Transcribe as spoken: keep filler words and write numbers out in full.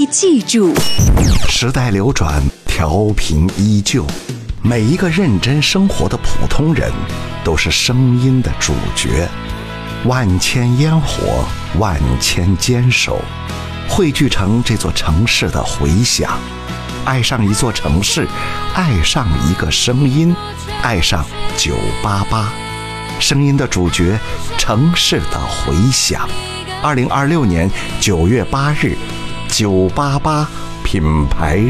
记住。 时代流转，调频依旧，每一个认真生活的普通人都是声音的主角。万千烟火，万千坚守，汇聚成这座城市的回响。爱上一座城市，爱上一个声音，爱上九八八，声音的主角，城市的回响。二零二六年九月八日，九八八品牌